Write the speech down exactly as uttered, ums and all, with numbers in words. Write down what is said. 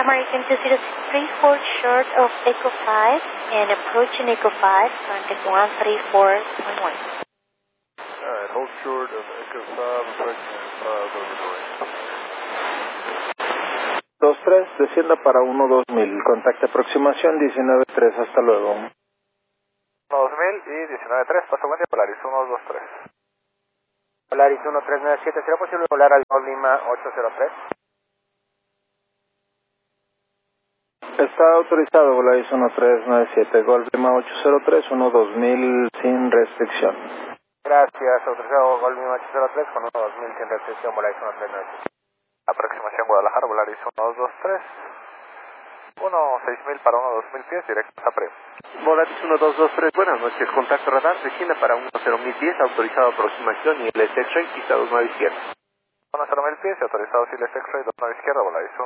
American two zero three four short of Echo five and approaching Echo five, contact one three four one one. Alright, hold short of Echo five, approaching five over the way. dos tres, descienda para uno dos mil, contacte aproximación diecinueve tres, hasta luego. uno dos mil y diecinueve tres, paso buen día, Polaris uno dos tres. Polaris uno tres nueve siete, ¿será posible volar al Gol Lima ocho cero tres? Está autorizado Volaris uno tres nueve siete, Gol Lima ocho cero tres, uno dos mil sin restricción. Gracias, autorizado Gol Lima ocho cero tres con uno dos mil sin restricción, Volaris uno tres nueve siete. Aproximación Guadalajara, Volaris uno dos dos tres. uno seis mil para uno dos mil pies, directo a Pre. Volaris uno dos dos tres, buenas noches, contacto radar, descienda para uno cero mil pies, autorizado aproximación y el X-Ray, pista dos nueve izquierda. uno cero mil pies, autorizado Siles X-Ray, dos nueve izquierda, Volaris